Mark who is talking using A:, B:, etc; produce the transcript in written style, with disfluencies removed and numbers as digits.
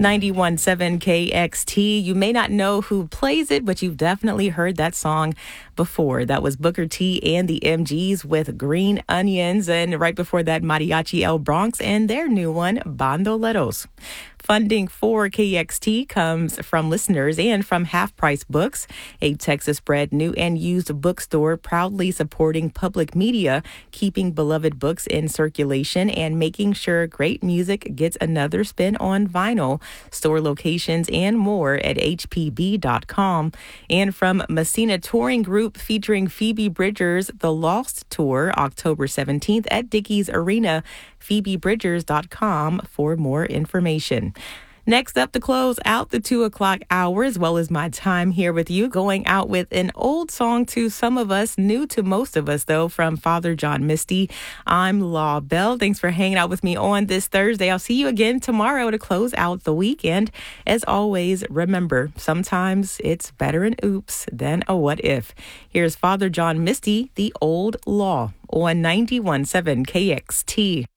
A: 91.7 KXT. You may not know who plays it, but you've definitely heard that song before. That was Booker T and the MGs with Green Onions. And right before that, Mariachi El Bronx and their new one, Bandoleros. Funding for KXT comes from listeners and from Half Price Books, a Texas-bred new and used bookstore proudly supporting public media, keeping beloved books in circulation, and making sure great music gets another spin on vinyl. Store locations and more at hpb.com. And from Messina Touring Group featuring Phoebe Bridgers, The Lost Tour, October 17th at Dickies Arena, phoebebridgers.com for more information. Next up to close out the 2 o'clock hour, as well as my time here with you, going out with an old song to some of us, new to most of us, though, from Father John Misty. I'm Law Bell. Thanks for hanging out with me on this Thursday. I'll see you again tomorrow to close out the weekend. As always, remember, sometimes it's better an oops than a what if. Here's Father John Misty, The Old Law, on 91.7 KXT.